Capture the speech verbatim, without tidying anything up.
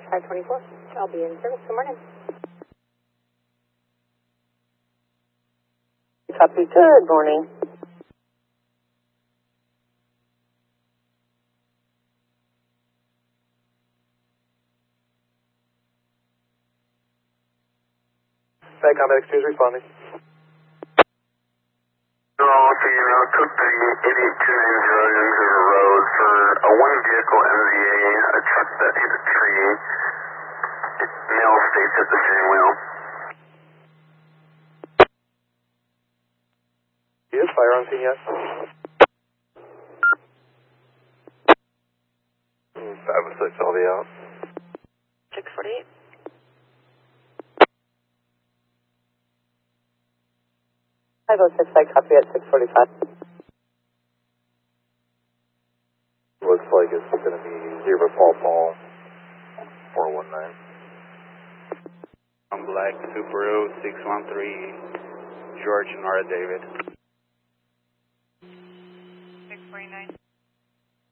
five twenty-four. I'll be in service. Good morning. Copy. Good morning. Back Combat Extremes responding. No, female, cook thing, eighty-eight two nine zero Young River Road for a one vehicle M Z A, a truck that hit a tree. Male states at the steering wheel. Yes, fire on scene, yes. five oh six, I'll be out. six forty-eight. five oh six, I copy at six forty-five. Looks like it's going to be zero Paul Paul, four one nine. I'm Black Subaru six one three, George Nora David. six forty-nine.